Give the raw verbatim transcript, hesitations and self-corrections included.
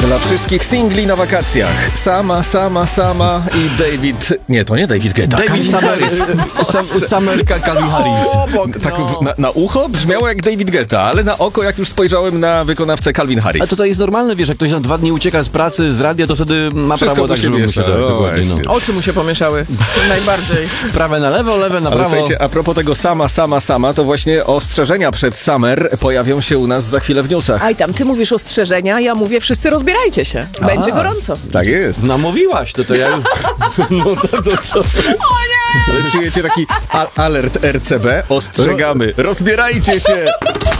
Dla wszystkich singli na wakacjach. Sama, sama, sama i David... Nie, to nie David Guetta. David Summer, Sam, Summer Calvin Harris. Tak w- na, na ucho brzmiało jak David Guetta, ale na oko, jak już spojrzałem na wykonawcę Calvin Harris. A to to jest normalne, wiesz, jak ktoś na dwa dni ucieka z pracy, z radia, to wtedy ma Wszystko prawo mu tak, się żeby mu miesza. się... Tak, O, dokładnie, no. właśnie. Oczy mu się pomieszały. Najbardziej. Prawe na lewo, lewe na Ale prawo. słuchajcie, a propos tego sama, sama, sama, to właśnie ostrzeżenia przed Summer pojawią się u nas za chwilę w newsach. Aj tam, ty mówisz ostrzeżenia, ja mówię wszyscy rozbierajcie się. Będzie A. gorąco. Tak jest. Namówiłaś, to to ja już... No to, to co? Ale czujecie taki a- alert R C B? Ostrzegamy. Rozbierajcie się!